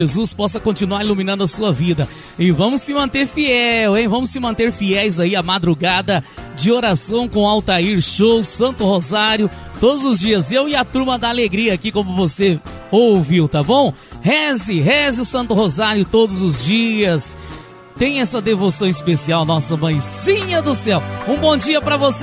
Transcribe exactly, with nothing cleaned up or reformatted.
Jesus possa continuar iluminando a sua vida. E vamos se manter fiel, hein? Vamos se manter fiéis aí à madrugada de oração com Altair Show, Santo Rosário, todos os dias. Eu e a turma da alegria aqui, como você ouviu, tá bom? Reze, reze o Santo Rosário todos os dias. Tem essa devoção especial, nossa mãezinha do céu. Um bom dia pra você.